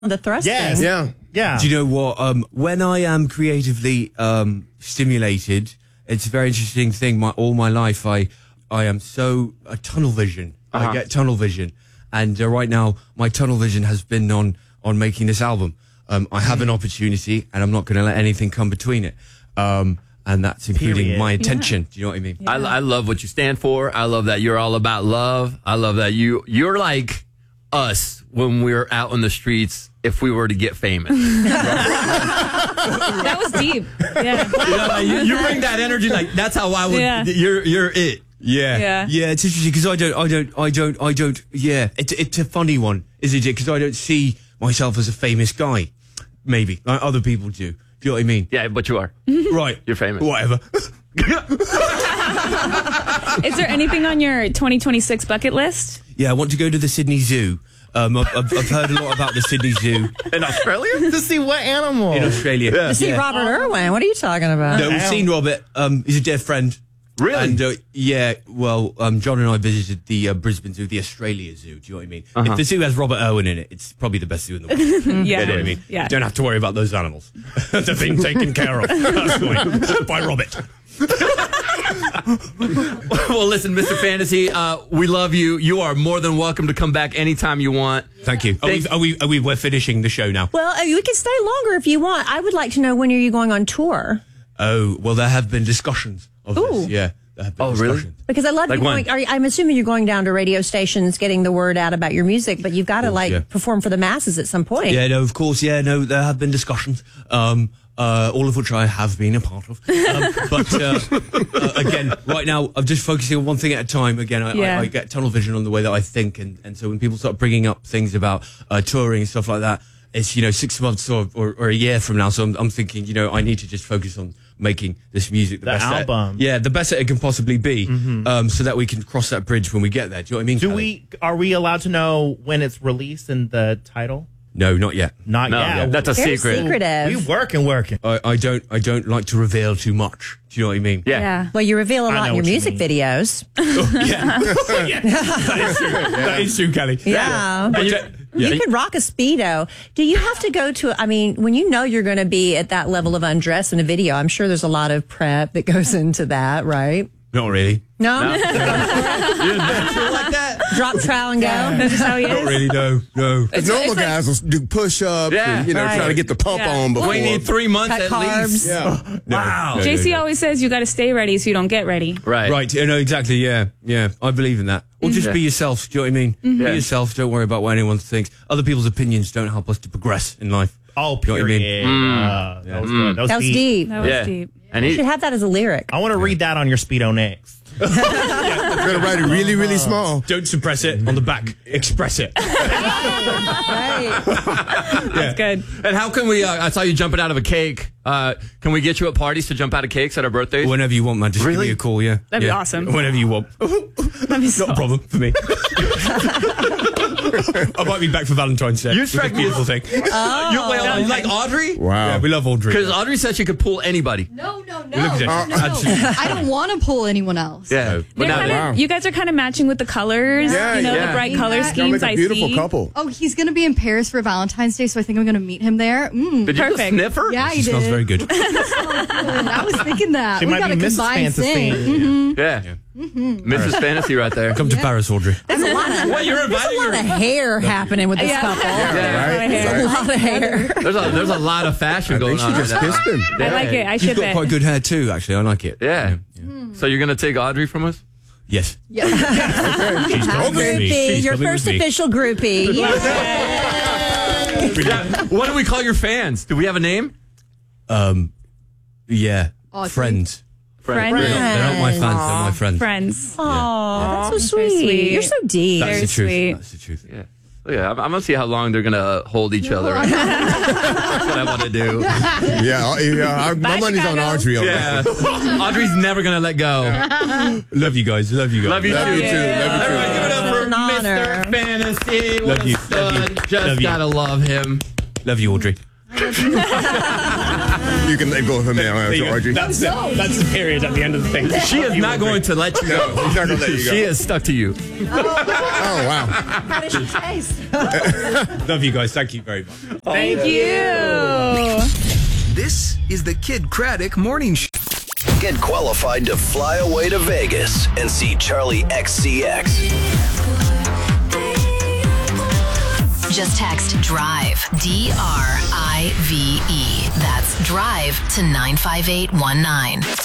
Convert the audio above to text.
the thrusting. Yes. Yeah. Do you know what? When I am creatively stimulated, it's a very interesting thing. All my life, I am so tunnel vision. I get tunnel vision, and right now my tunnel vision has been on making this album. I have an opportunity, and I'm not going to let anything come between it. And that's including my intention. Do you know what I mean? Yeah. I love what you stand for. I love that you're all about love. I love that you're like us when we're out on the streets if we were to get famous. That was deep. Yeah. You bring that energy, like that's how I would. Yeah. You're it. Yeah. It's interesting because I don't. Yeah, it's a funny one, isn't it? Because I don't see myself as a famous guy. Maybe like other people do. Do you know what I mean? Yeah, but you are. Right. You're famous. Whatever. Is there anything on your 2026 bucket list? Yeah, I want to go to the Sydney Zoo. I've heard a lot about the Sydney Zoo. In Australia? To see what animal? In Australia. To see Robert Irwin. What are you talking about? No, we've seen Robert. He's a dear friend. Really? And John and I visited the Brisbane Zoo, the Australia Zoo. Do you know what I mean? If the zoo has Robert Irwin in it, it's probably the best zoo in the world. Yeah. You know what I mean? Yeah. You don't have to worry about those animals. They're being taken care of by Robert. Well, listen, Mr. Fantasy, we love you. You are more than welcome to come back anytime you want. Thank you. We're finishing the show now. Well, we can stay longer if you want. I would like to know, when are you going on tour? Oh, well, there have been discussions of this. Yeah. There have been discussions. Really? Because I love you going. I'm assuming you're going down to radio stations, getting the word out about your music, but you've got to perform for the masses at some point. Yeah, no, of course. Yeah, no, there have been discussions. All of which I have been a part of. But again, right now, I'm just focusing on one thing at a time. Again, I get tunnel vision on the way that I think. And so when people start bringing up things about touring and stuff like that, it's, 6 months or a year from now. So I'm thinking, I need to just focus on making this music the best album. The best that it can possibly be, so that we can cross that bridge when we get there. Do you know what I mean? Are we allowed to know when it's released and the title? No, not yet. Not yet. That's a secret. Secretive. We working. I don't like to reveal too much. Do you know what I mean? Yeah. Well, you reveal a lot in your music videos. That is true, Kelly. Yeah. You can rock a Speedo. Do you have to go to, when you know you're going to be at that level of undress in a video, I'm sure there's a lot of prep that goes into that, right? Not really. No? You're natural like that? Drop trowel and go? That's just how he is? Not really, no. Normal guys will do push-ups and, try to get the pump on before. We need 3 months Cut at carbs. least. Yeah. Wow. JC always says you got to stay ready so you don't get ready. Right. Exactly, yeah. I believe in that. Or just be yourself, do you know what I mean? Be yourself, don't worry about what anyone thinks. Other people's opinions don't help us to progress in life. Oh, you know what I mean? period. That was good. That was deep. That was deep. And You should have that as a lyric. I want to read that on your Speedo next. You're going to write it really, really small. Don't suppress it. On the back, express it. Right. That's good. And how can we, I saw you jumping out of a cake. Can we get you at parties to jump out of cakes at our birthdays? Whenever you want, man. Just give me a call, yeah. That'd be awesome. Whenever you want. That'd be so Not a problem for me. I might be back for Valentine's Day. You strike me as beautiful thing. You like Audrey? Wow. Yeah, we love Audrey. Because Audrey said she could pull anybody. No. I I don't want to pull anyone else. Yeah. But now You guys are kind of matching with the colors, the bright color Yeah. schemes. Make a beautiful couple. Oh, he's going to be in Paris for Valentine's Day, so I think I'm going to meet him there. did you just Perfect. sniff her? Yeah, he smells did. very good. I was thinking that. She we might got be a Mrs. combined Fantasy. thing. Yeah. Mrs. Fantasy right there. Come to Paris, Audrey. There's a lot of, What, you're there's inviting a lot her? of hair happening with this couple. There's a lot of hair. There's a lot of fashion going She on. just right now. kissed him. I like it. I You've ship got it. quite good hair too, actually. I like it. Yeah. So you're going to take Audrey from us? Yes. Groupie, your first official groupie. What do we call your fans? Do we have a name? Yeah. Audrey. Friends. Friends. They're not my fans, they're my friends. Friends. Aw, that's so Very sweet. sweet. You're so deep. That's Very the truth. sweet. That's the truth. Yeah. I'm going to see how long they're going to hold each other. That's what I want to do. My money's on Chicago. Audrey. Yeah. Audrey's never going to let go. Love you guys. Love you Love you too. too. Love you Everybody too. give it up for An honor. Mr. Fantasy. What Love a you. stud. Love you. Just Love you. gotta love him. Love you, Audrey. You can let go of him now, Archie. That's the period at the end of the thing. She is not going to let you go. No, she's not going to let you go. She is stuck to you. Oh, wow. How does she taste? Love you guys. Thank you very much. Thank you. This is the Kid Craddock Morning Show. Get qualified to fly away to Vegas and see Charlie XCX. Just text DRIVE, DRIVE. That's DRIVE to 95819.